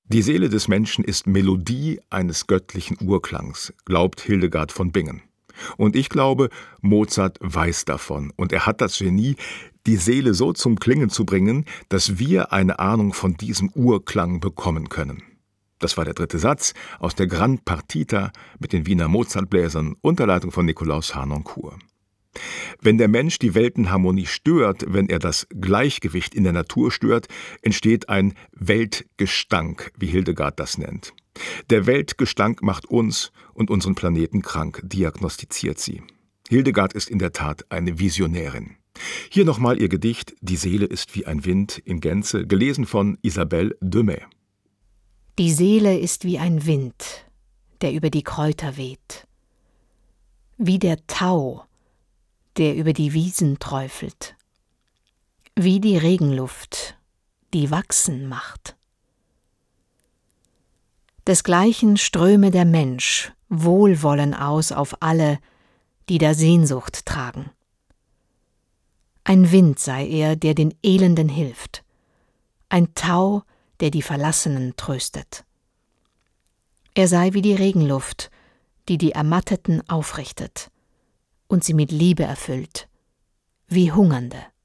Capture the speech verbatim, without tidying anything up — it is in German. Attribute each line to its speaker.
Speaker 1: Die Seele des Menschen ist Melodie eines göttlichen Urklangs, glaubt Hildegard von Bingen. Und ich glaube, Mozart weiß davon und er hat das Genie, die Seele so zum Klingen zu bringen, dass wir eine Ahnung von diesem Urklang bekommen können. Das war der dritte Satz aus der Grand Partita mit den Wiener Mozartbläsern unter Leitung von Nikolaus Harnoncourt. Wenn der Mensch die Weltenharmonie stört, wenn er das Gleichgewicht in der Natur stört, entsteht ein Weltgestank, wie Hildegard das nennt. Der Weltgestank macht uns und unseren Planeten krank, diagnostiziert sie. Hildegard ist in der Tat eine Visionärin. Hier nochmal ihr Gedicht »Die Seele ist wie ein Wind« in Gänze, gelesen von Isabelle Demey.
Speaker 2: Die Seele ist wie ein Wind, der über die Kräuter weht, wie der Tau, der über die Wiesen träufelt, wie die Regenluft, die wachsen macht. Desgleichen ströme der Mensch Wohlwollen aus auf alle, die da Sehnsucht tragen. Ein Wind sei er, der den Elenden hilft, ein Tau, der die Verlassenen tröstet. Er sei wie die Regenluft, die die Ermatteten aufrichtet und sie mit Liebe erfüllt, wie Hungernde.